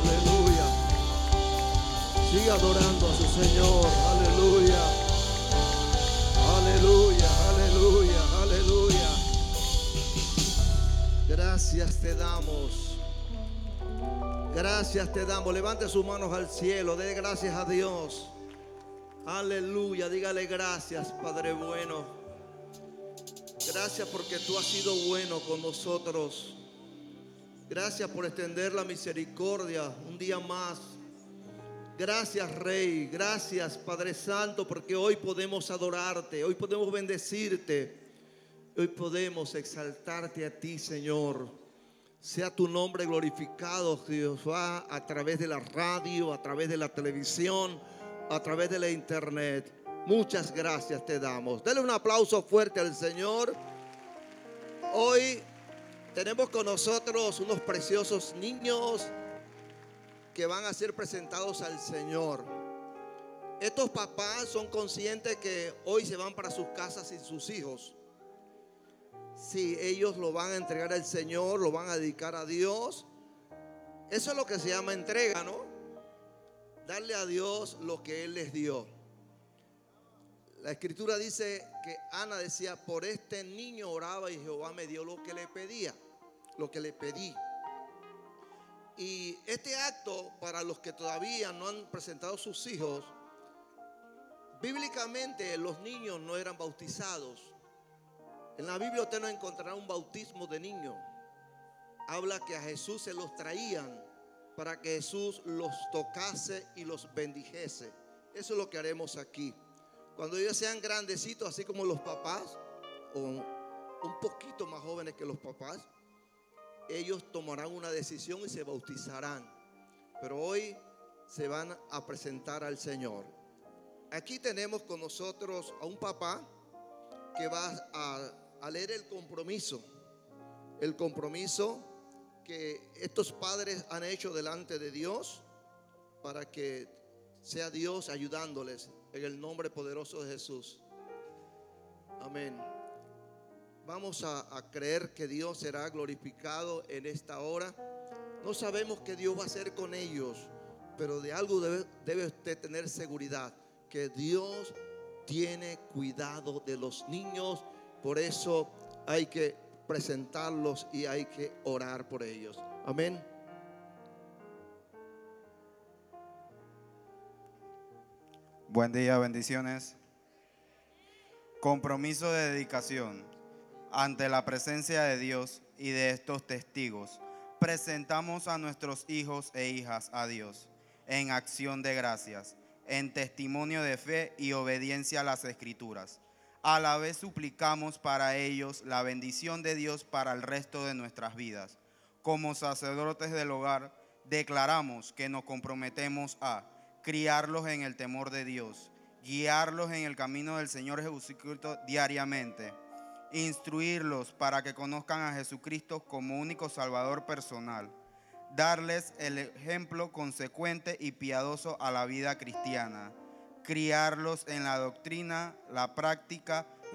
Aleluya. Siga adorando a su Señor. Aleluya. Aleluya, aleluya, aleluya. Gracias te damos. Gracias te damos. Levante sus manos al cielo. Dé gracias a Dios. Aleluya. Dígale gracias, Padre bueno. Gracias porque tú has sido bueno con nosotros. Gracias por extender la misericordia un día más. Gracias, Rey. Gracias, Padre Santo, porque hoy podemos adorarte. Hoy podemos bendecirte. Hoy podemos exaltarte a ti, Señor. Sea tu nombre glorificado, Jehová, a través de la radio, a través de la televisión, a través de la internet. Muchas gracias te damos. Dale un aplauso fuerte al Señor. Hoy tenemos con nosotros unos preciosos niños que van a ser presentados al Señor. Estos papás son conscientes que hoy se van para sus casas sin sus hijos. Si ellos lo van a entregar al Señor, lo van a dedicar a Dios. Eso es lo que se llama entrega, ¿no? Darle a Dios lo que Él les dio. La Escritura dice que Ana decía: por este niño oraba y Jehová me dio lo que le pedía, lo que le pedí. Y este acto, para los que todavía no han presentado sus hijos, bíblicamente los niños no eran bautizados. En la Biblia usted no encontrará un bautismo de niño. Habla que a Jesús se los traían para que Jesús los tocase y los bendijese. Eso es lo que haremos aquí. Cuando ellos sean grandecitos, así como los papás, o un poquito más jóvenes que los papás, ellos tomarán una decisión y se bautizarán. Pero hoy se van a presentar al Señor. Aquí tenemos con nosotros a un papá que va a leer el compromiso. El compromiso que estos padres han hecho delante de Dios para que sea Dios ayudándoles en el nombre poderoso de Jesús. Amén. Vamos a creer que Dios será glorificado en esta hora. No sabemos qué Dios va a hacer con ellos, pero de algo debe usted tener seguridad, que Dios tiene cuidado de los niños. Por eso hay que presentarlos y hay que orar por ellos. Amén. Buen día, bendiciones. Compromiso de dedicación. Ante la presencia de Dios y de estos testigos, presentamos a nuestros hijos e hijas a Dios en acción de gracias, en testimonio de fe y obediencia a las Escrituras. A la vez suplicamos para ellos la bendición de Dios para el resto de nuestras vidas. Como sacerdotes del hogar, declaramos que nos comprometemos a criarlos en el temor de Dios, guiarlos en el camino del Señor Jesucristo diariamente, instruirlos para que conozcan a Jesucristo como único Salvador personal, darles el ejemplo consecuente y piadoso a la vida cristiana, criarlos en la doctrina, la práctica,